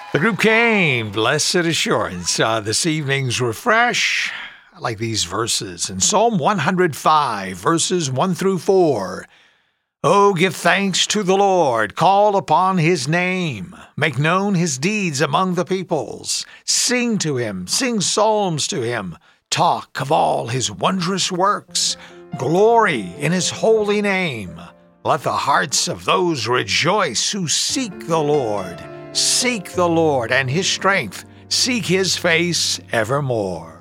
The group came, Blessed Assurance. This evening's refresh. I like these verses in Psalm 105, verses 1 through 4. Oh, give thanks to the Lord, call upon his name, make known his deeds among the peoples. Sing to him, sing psalms to him, talk of all his wondrous works, glory in his holy name. Let the hearts of those rejoice who seek the Lord. Seek the Lord and his strength, seek his face evermore.